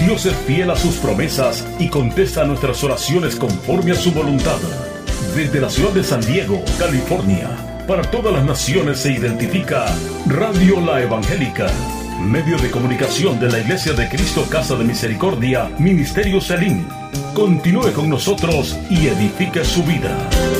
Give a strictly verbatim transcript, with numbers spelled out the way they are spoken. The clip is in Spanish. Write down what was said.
Dios es fiel a sus promesas y contesta nuestras oraciones conforme a su voluntad. Desde la ciudad de San Diego, California, para todas las naciones se identifica Radio La Evangélica, medio de comunicación de la Iglesia de Cristo Casa de Misericordia, Ministerio Selim. Continúe con nosotros y edifique su vida.